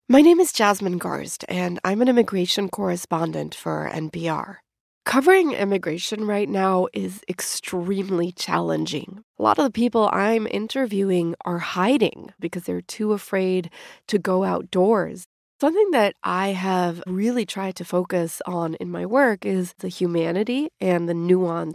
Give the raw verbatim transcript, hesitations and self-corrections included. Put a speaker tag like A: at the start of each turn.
A: My name is Jasmine Garst, and I'm an immigration correspondent for N P R. Covering immigration right now is extremely challenging. A lot of the people I'm interviewing are hiding because they're too afraid to go outdoors. Something that I have really tried to focus on in my work is the humanity and the nuance